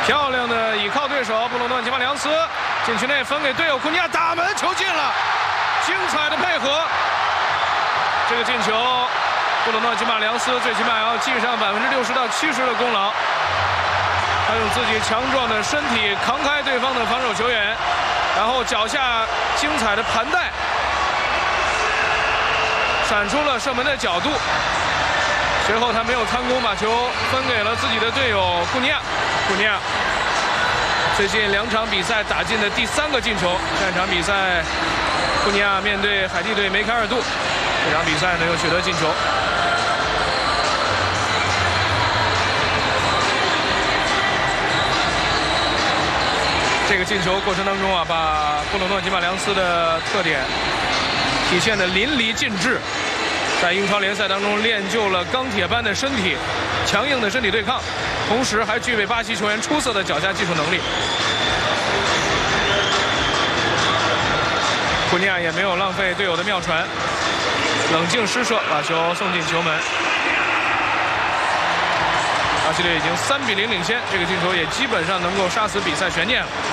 漂亮的倚靠对手布鲁诺·吉马良斯，禁区内分给队友库尼亚，打门球进了，精彩的配合。这个进球，布鲁诺·吉马良斯最起码要记上60%到70%的功劳。他用自己强壮的身体扛开对方的防守球员，然后脚下精彩的盘带，闪出了射门的角度。随后他没有参攻，把球分给了自己的队友库尼亚。库尼亚最近2场比赛打进的第3个进球。上一场比赛，库尼亚面对海地队梅开2度，这场比赛呢又取得进球。这个进球过程当中啊，把布鲁诺·吉马良斯的特点体现得淋漓尽致。在英超联赛当中练就了钢铁般的身体，强硬的身体对抗，同时还具备巴西球员出色的脚下技术能力。库尼亚也没有浪费队友的妙传，冷静施射，把球送进球门。巴西队已经3比0领先，这个进球也基本上能够杀死比赛悬念了。